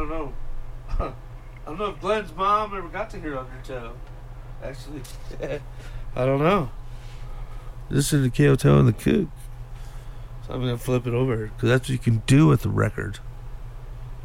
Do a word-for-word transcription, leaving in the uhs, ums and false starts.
don't know. I don't know if Glenn's mom ever got to hear Undertow. Actually, I don't know. Listen to K O Tow and the Kook. So I'm going to flip it over because that's what you can do with the record.